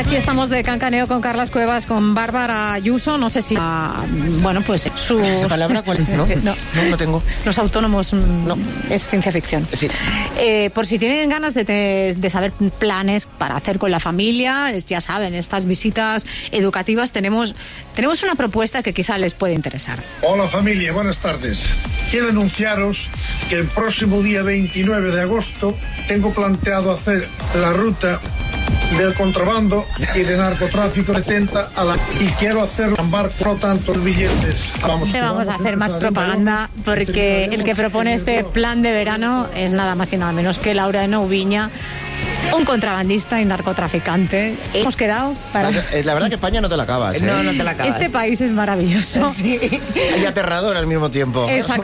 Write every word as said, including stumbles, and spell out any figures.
Aquí estamos de cancaneo con Carlas Cuevas, con Bárbara Ayuso. No sé si... Ah, bueno, pues su... ¿Esa palabra cuál? No, no, no, no tengo. Los autónomos no. Es ciencia ficción. Sí. Eh, por si tienen ganas de, de, de saber planes para hacer con la familia, ya saben, estas visitas educativas, tenemos, tenemos una propuesta que quizá les puede interesar. Hola familia, buenas tardes. Quiero anunciaros que el próximo día veintinueve de agosto tengo planteado hacer la ruta del contrabando y de narcotráfico de Tenta a la... y quiero hacer embarco, por lo tanto, los billetes. Vamos, vamos a hacer más propaganda porque el que propone este plan de verano es nada más y nada menos que Laureano Ubiña, un contrabandista y narcotraficante. Hemos quedado para... La verdad que España no te la acabas, ¿eh? No, no te la acabas. Este país es maravilloso. Sí. Y aterrador al mismo tiempo. Exacto.